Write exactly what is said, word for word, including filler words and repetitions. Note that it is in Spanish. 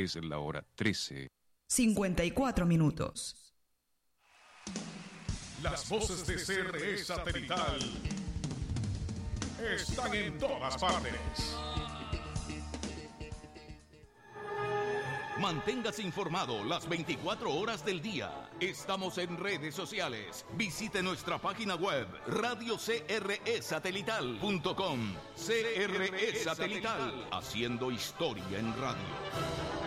Es la hora trece. cincuenta y cuatro minutos. Las voces de C R E Satelital están en todas partes. Manténgase informado las veinticuatro horas del día. Estamos en redes sociales. Visite nuestra página web radio c r e satelital punto com. C R E Satelital, haciendo historia en radio.